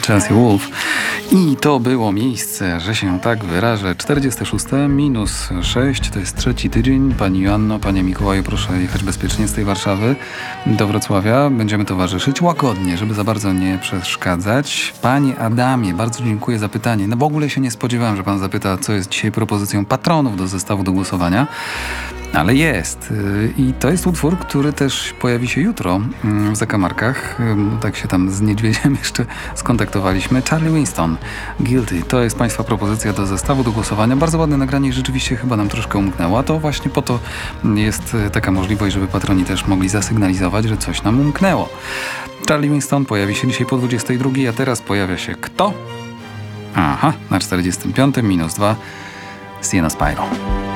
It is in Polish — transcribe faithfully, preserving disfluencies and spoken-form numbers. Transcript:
Chelsea Wolf. I to było miejsce, że się tak wyrażę. czterdzieste szóste minus sześć, to jest trzeci tydzień. Pani Joanno, panie Mikołaju, proszę jechać bezpiecznie z tej Warszawy do Wrocławia. Będziemy towarzyszyć łagodnie, żeby za bardzo nie przeszkadzać. Panie Adamie, bardzo dziękuję za pytanie. No w ogóle się nie spodziewałem, że pan zapyta, co jest dzisiaj propozycją patronów do zestawu do głosowania. Ale jest. I to jest utwór, który też pojawi się jutro w zakamarkach. Tak się tam z Niedźwiedziem jeszcze skontaktowaliśmy. Charlie Winston, Guilty. To jest państwa propozycja do zestawu do głosowania. Bardzo ładne nagranie i rzeczywiście chyba nam troszkę umknęło. A to właśnie po to jest taka możliwość, żeby patroni też mogli zasygnalizować, że coś nam umknęło. Charlie Winston pojawi się dzisiaj po dwudziestej drugiej, a teraz pojawia się kto? Aha, na czterdziestym piątym minus dwa Sienna Spyro.